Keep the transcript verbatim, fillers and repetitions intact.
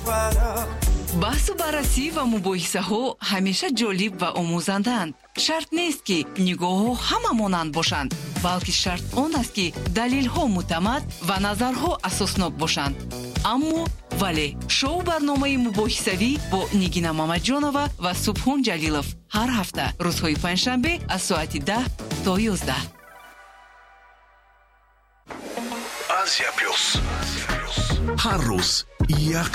баҳсу баррасӣ ва мубоҳисаҳо ҳамеша ҷолиб ва омӯзанданд. шарт нест ки нигоҳҳо ҳама монанд бошанд, балки шарт он аст ки далелҳо муътамад ва назарҳо асоснок бошанд. аммо вале шоу барномаи мубоҳисавӣ бо Нигина Мамаҷонова ва Субҳон Ҷалилов ҳар ҳафта рӯзҳои панҷшанбе аз соати даҳ то ёздаҳ. Азия плюс ҳар рӯз як